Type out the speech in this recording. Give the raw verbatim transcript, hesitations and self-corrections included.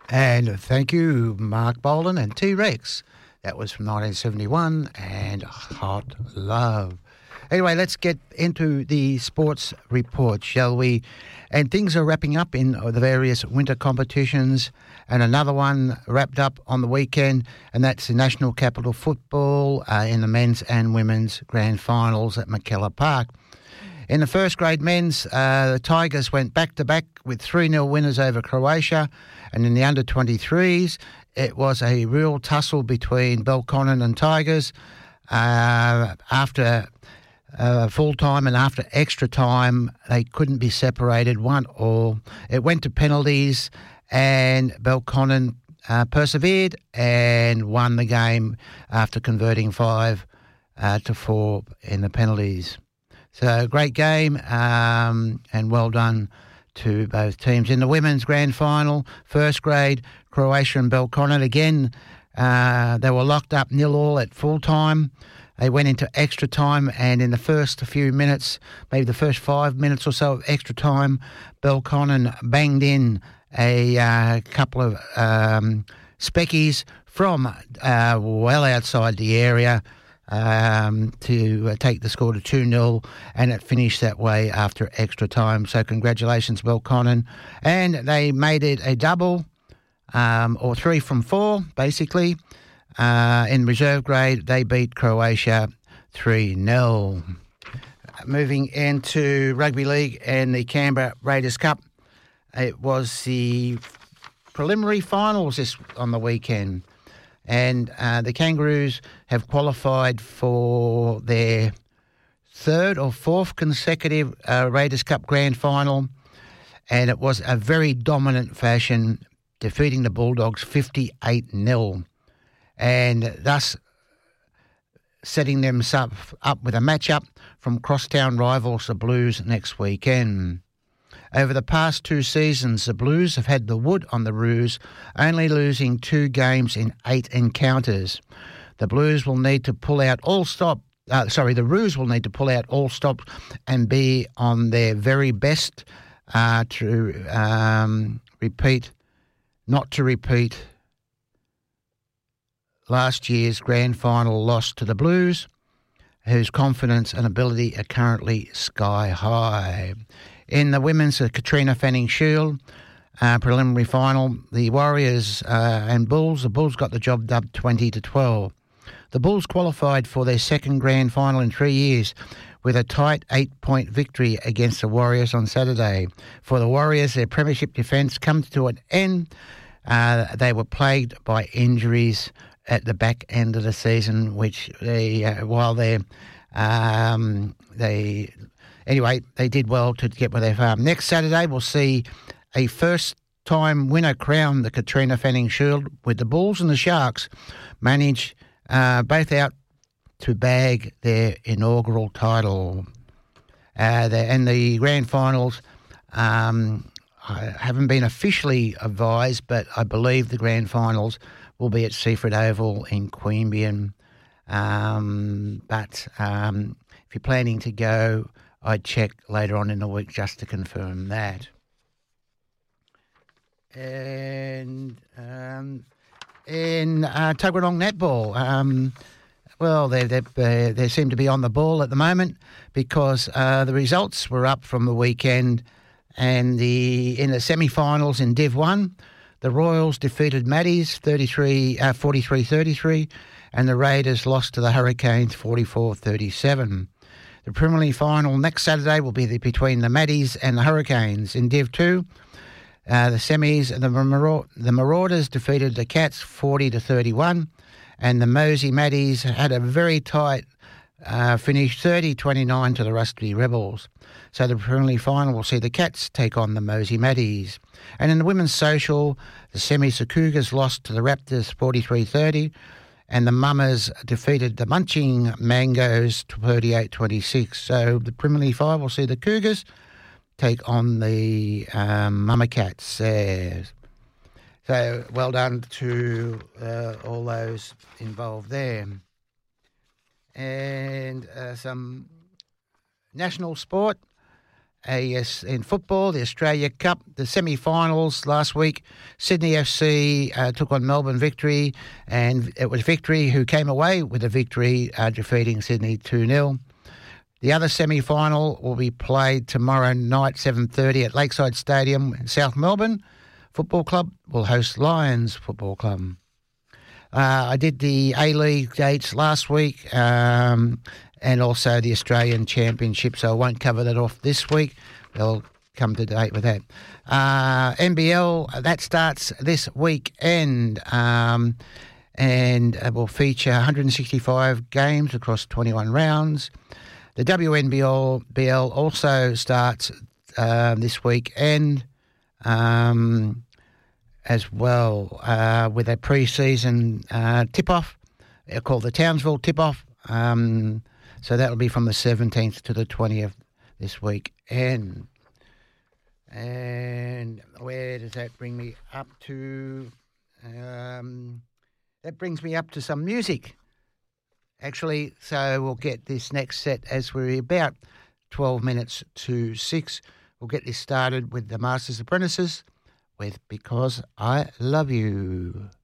And thank you, Mark Bolan and T-Rex. That was from nineteen seventy-one and Hot Love. Anyway, let's get into the sports report, shall we? And things are wrapping up in the various winter competitions, and another one wrapped up on the weekend, and that's the National Capital Football uh, in the men's and women's grand finals at McKellar Park. In the first grade men's, uh, the Tigers went back-to-back with three nil winners over Croatia, and in the under twenty-threes, it was a real tussle between Belconnen and Tigers. Uh, after uh, full time and after extra time, they couldn't be separated, one all. It went to penalties, and Belconnen uh, persevered and won the game after converting five uh, to four in the penalties. So great game, um, and well done to both teams. In the women's grand final, first grade, Croatia and Belconnen, again, uh, they were locked up nil all at full time. They went into extra time, and in the first few minutes, maybe the first five minutes or so of extra time, Belconnen banged in a uh, couple of um, speckies from uh, well outside the area um, to uh, take the score to two nil, and it finished that way after extra time. So congratulations, Belconnen. And they made it a double, um, or three from four, basically. Uh, in reserve grade, they beat Croatia three nil. Moving into rugby league and the Canberra Raiders Cup, it was the preliminary finals this on the weekend, and uh, the Kangaroos have qualified for their third or fourth consecutive uh, Raiders Cup grand final, and it was a very dominant fashion, defeating the Bulldogs fifty-eight nil. And thus setting themselves up with a matchup from crosstown rivals, the Blues, next weekend. Over the past two seasons, the Blues have had the wood on the Roos, only losing two games in eight encounters. The Blues will need to pull out all stop. Uh, sorry, the Roos will need to pull out all stops and be on their very best uh, to um, repeat, not to repeat last year's grand final loss to the Blues, whose confidence and ability are currently sky high. In the women's uh, Katrina Fanning Shield uh, preliminary final, the Warriors uh, and Bulls, the Bulls got the job done twenty to twelve. The Bulls qualified for their second grand final in three years with a tight eight-point victory against the Warriors on Saturday. For the Warriors, their premiership defence comes to an end. Uh, they were plagued by injuries at the back end of the season, which they, uh, while they, um, they, anyway, they did well to get where they are. Next Saturday, we'll see a first-time winner crown the Katrina Fanning Shield, with the Bulls and the Sharks manage uh, both out to bag their inaugural title. Uh, the, and the grand finals um, haven't been officially advised, but I believe the grand finals will be at Seaford Oval in Queanbeyan. Um, but um, if you're planning to go, I'd check later on in the week just to confirm that. And um, in uh, Tuggeranong Netball, um, well, they they they seem to be on the ball at the moment, because uh, the results were up from the weekend, and the in the semi-finals in Div one, the Royals defeated Maddies thirty-three, uh, forty-three thirty-three, and the Raiders lost to the Hurricanes forty-four thirty-seven. The preliminary final next Saturday will be the, between the Maddies and the Hurricanes. In Div two, uh, the semis, the, Maraud- the Marauders defeated the Cats forty to thirty-one, and the Mosey Maddies had a very tight uh, finish, thirty twenty-nine to the Rusty Rebels. So the preliminary final will see the Cats take on the Mosey Maddies. And in the women's social, the semis, the Cougars lost to the Raptors forty-three thirty, and the Mummers defeated the Munching Mangoes thirty-eight twenty-six. So the preliminary final will see the Cougars take on the um, Mumma Cats. Uh, so well done to uh, all those involved there. And uh, some national sport. Uh, yes, in football, the Australia Cup, the semi-finals last week, Sydney F C uh, took on Melbourne Victory, and it was Victory who came away with a victory, uh, defeating Sydney two nil. The other semi-final will be played tomorrow night, seven thirty at Lakeside Stadium in South Melbourne. Football Club will host Lions Football Club. Uh, I did the A-League dates last week, um, and also the Australian Championship, so I won't cover that off this week. They'll come to date with that. Uh, N B L, that starts this weekend, um, and it will feature one hundred sixty-five games across twenty-one rounds. The W N B L B L also starts uh, this weekend, um, as well, uh, with a pre-season uh, tip-off uh, called the Townsville Tip-Off. Um, so that will be from the seventeenth to the twentieth this week. And, and where does that bring me up to? Um, that brings me up to some music, actually. So we'll get this next set as we're about twelve minutes to six. We'll get this started with the Masters Apprentices with Because I Love You.